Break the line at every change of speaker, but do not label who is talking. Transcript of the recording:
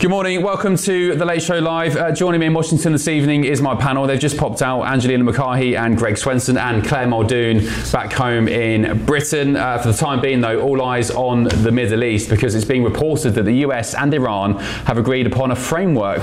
Good morning, welcome to The Late Show Live. Joining me in Washington this evening is my panel. They've just popped out, Angelina McCarthy and Greg Swenson and Claire Muldoon back home in Britain. For the time being though, all eyes on the Middle East because it's being reported that the US and Iran have agreed upon a framework